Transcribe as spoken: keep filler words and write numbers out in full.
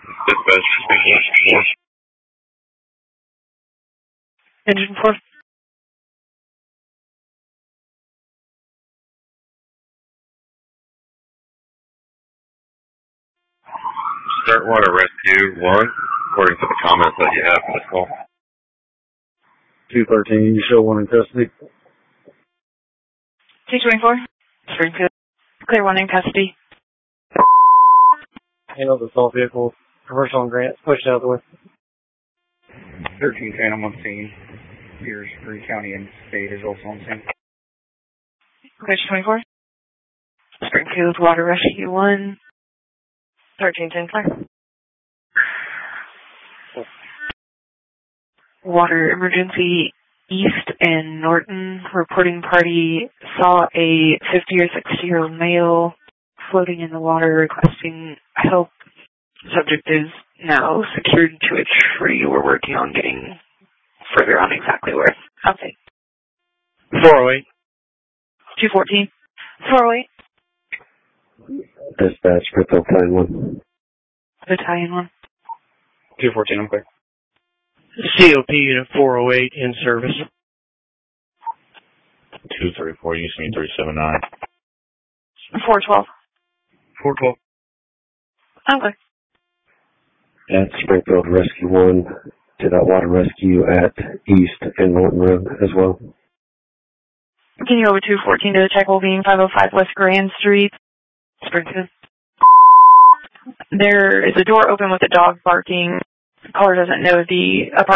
Dispatch four. Engine four. Start water rescue one, according to the comments that you have for this call. two thirteen, you show one in custody. two twenty-four. Springfield. Clear one in custody. Handle the assault vehicle. Commercial on Grant. Pushed out of the way. thirteen ten, I'm on scene. Here's Green County and State is also on scene. Clear twenty-four. Springfield Water Rescue one. thirteen ten clear. Water emergency East and Norton. Reporting party saw a fifty or sixty year old male floating in the water requesting help. Subject is now secured to a tree. We're working on getting further on exactly where. Okay. four oh eight. two fourteen. four oh eight. Dispatch, Springfield Battalion one. Battalion one. two fourteen, I'm clear. C O P Unit four oh eight in service. two thirty-four, U C three seven nine. four twelve. four twelve. Okay. At Springfield Rescue one, to that water rescue at East and Norton Road as well. Can you over two fourteen to the check hole being five oh five West Grand Street, Springfield? There is a door open with a dog barking. The caller doesn't know the apartment.